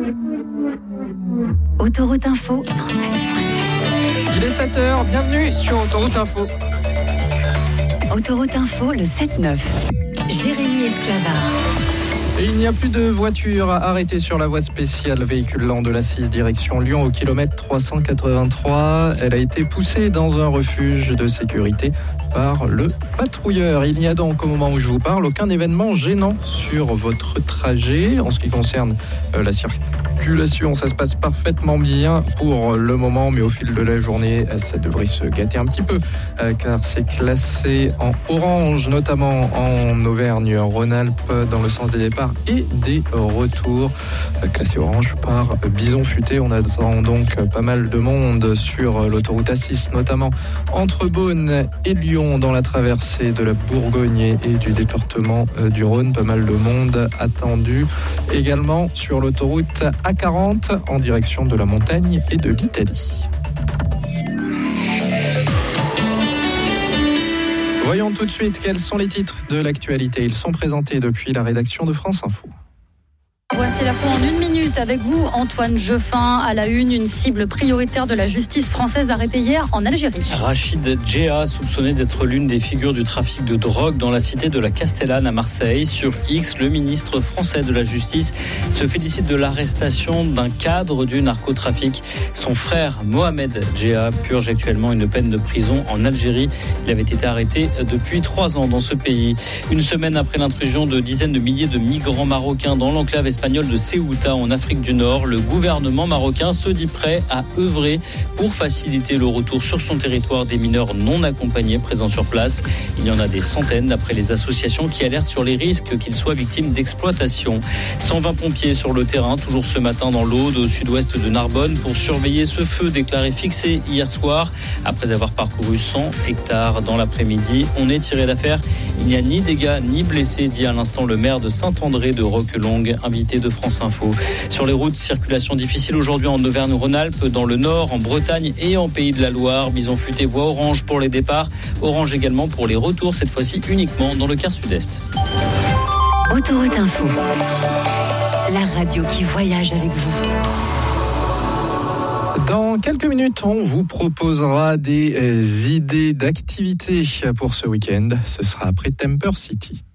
Autoroute Info 107.7. Il est 7h, bienvenue sur Autoroute Info. Autoroute Info, le 7-9. Jérémy Esclavard. Et il n'y a plus de voitures arrêtées sur la voie spéciale véhiculant de la 6 direction Lyon au kilomètre 383. Elle a été poussée dans un refuge de sécurité par le patrouilleur. Il n'y a donc, au moment où je vous parle, aucun événement gênant sur votre trajet. En ce qui concerne la circulation, ça se passe parfaitement bien pour le moment, mais au fil de la journée, ça devrait se gâter un petit peu, car c'est classé en orange, notamment en Auvergne-Rhône-Alpes, dans le sens des départs et des retours, classé orange par Bison Futé. On attend donc pas mal de monde sur l'autoroute A6, notamment entre Beaune et Lyon, dans la traversée de la Bourgogne et du département du Rhône. Pas mal de monde attendu également sur l'autoroute A40 en direction de la montagne et de l'Italie. Voyons tout de suite quels sont les titres de l'actualité. Ils sont présentés depuis la rédaction de France Info. Voici l'info en 1 minute avec vous, Antoine Jeuffin. À la une cible prioritaire de la justice française arrêtée hier en Algérie. Rachid Djea, soupçonné d'être l'une des figures du trafic de drogue dans la cité de la Castellane à Marseille. Sur X, le ministre français de la Justice se félicite de l'arrestation d'un cadre du narcotrafic. Son frère Mohamed Djea purge actuellement une peine de prison en Algérie. Il avait été arrêté depuis 3 ans dans ce pays. Une semaine après l'intrusion de dizaines de milliers de migrants marocains dans l'enclave espagnole de Ceuta en Afrique du Nord, le gouvernement marocain se dit prêt à œuvrer pour faciliter le retour sur son territoire des mineurs non accompagnés présents sur place. Il y en a des centaines d'après les associations qui alertent sur les risques qu'ils soient victimes d'exploitation. 120 pompiers sur le terrain, toujours ce matin dans l'Aude, au sud-ouest de Narbonne, pour surveiller ce feu déclaré fixé hier soir. Après avoir parcouru 100 hectares dans l'après-midi, on est tiré d'affaire. Il n'y a ni dégâts ni blessés, dit à l'instant le maire de Saint-André de Roquelongue, invité de France Info. Sur les routes, circulation difficile aujourd'hui en Auvergne-Rhône-Alpes, dans le Nord, en Bretagne et en Pays de la Loire. Bison Futé voie orange pour les départs, orange également pour les retours, cette fois-ci uniquement dans le quart sud-est. Autoroute Info, la radio qui voyage avec vous. Dans quelques minutes, on vous proposera des idées d'activités pour ce week-end. Ce sera après Temper City.